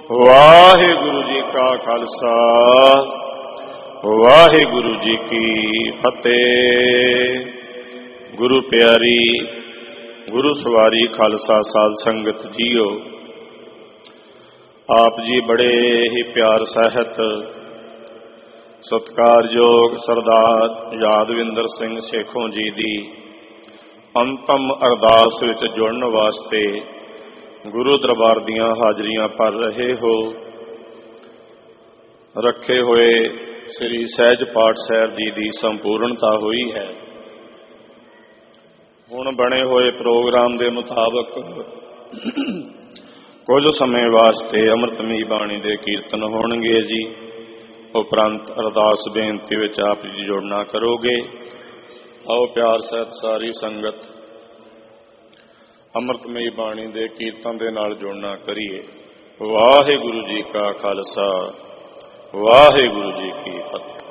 ਵਾਹਿਗੁਰੂ ਜੀ ਕਾ ਖਾਲਸਾ ਵਾਹਿਗੁਰੂ ਜੀ ਕੀ ਫਤਿਹ। ਗੁਰੂ ਪਿਆਰੀ ਗੁਰੂ ਸਵਾਰੀ ਖਾਲਸਾ ਸਾਧ ਸੰਗਤ ਜੀਓ, ਆਪ ਜੀ ਬੜੇ ਹੀ ਪਿਆਰ ਸਹਿਤ ਸਤਿਕਾਰਯੋਗ ਸਰਦਾਰ ਯਾਦਵਿੰਦਰ ਸਿੰਘ ਸੇਖੋਂ ਜੀ ਦੀ ਅੰਤਮ ਅਰਦਾਸ ਵਿੱਚ ਜੁੜਨ ਵਾਸਤੇ ਗੁਰੂ ਦਰਬਾਰ ਦੀਆਂ ਹਾਜ਼ਰੀਆਂ ਭਰ ਰਹੇ ਹੋ। ਰੱਖੇ ਹੋਏ ਸ੍ਰੀ ਸਹਿਜ ਪਾਠ ਸਾਹਿਬ ਜੀ ਦੀ ਸੰਪੂਰਨਤਾ ਹੋਈ ਹੈ। ਹੁਣ ਬਣੇ ਹੋਏ ਪ੍ਰੋਗਰਾਮ ਦੇ ਮੁਤਾਬਕ ਕੁਝ ਸਮੇਂ ਵਾਸਤੇ ਅੰਮ੍ਰਿਤਮਈ ਬਾਣੀ ਦੇ ਕੀਰਤਨ ਹੋਣਗੇ ਜੀ। ਉਪਰੰਤ ਅਰਦਾਸ ਬੇਨਤੀ ਵਿੱਚ ਆਪ ਜੀ ਜੁੜਨਾ ਕਰੋਗੇ। ਆਓ ਪਿਆਰ ਸਹਿਤ ਸਾਰੀ ਸੰਗਤ ਅੰਮ੍ਰਿਤਮਈ ਬਾਣੀ ਦੇ ਕੀਰਤਨ ਦੇ ਨਾਲ ਜੁੜਨਾ ਕਰੀਏ। ਵਾਹਿਗੁਰੂ ਜੀ ਕਾ ਖਾਲਸਾ ਵਾਹਿਗੁਰੂ ਜੀ ਕੀ ਫਤਿਹ।